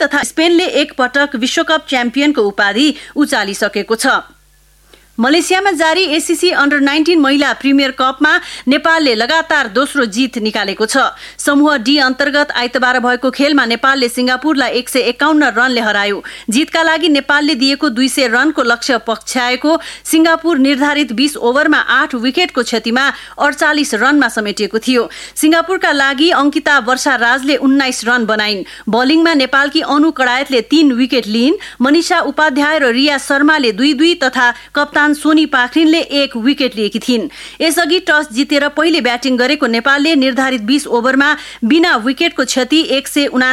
तथा स्पेनले एक पटक विश्वकप च्याम्पियनको उपाधि उचालिसकेको छ। मलेसियामा जारी एसीसी अन्डर 19 महिला प्रिमियर कपमा नेपालले लगातार दोस्रो जित निकालेको छ। समूह डी अन्तर्गत आइतबार भएको खेलमा नेपालले सिंगापुरलाई 151 रनले हरायो। जितका लागि नेपालले दिएको 200 रनको लक्ष्य पछ्याएको सिंगापुर निर्धारित 20 ओभरमा 8 विकेटको क्षतिमा 48 रनमा समेटिएको थियो। सिंगापुरका लागि अंकिता वर्षा राजले 19 रन बनाइन्। बलिङमा नेपालकी अनु कडायतले 3 विकेट लिइन्। मनिषा उपाध्याय र रिया शर्माले 2-2 तथा कप्तान सोनी पाखरिनले 1 विकेट लिएकी थिइन्। यसअघि टस जितेर पहिले ब्याटिङ गरेको नेपालले निर्धारित 20 ओभरमा बिना विकेटको क्षति 159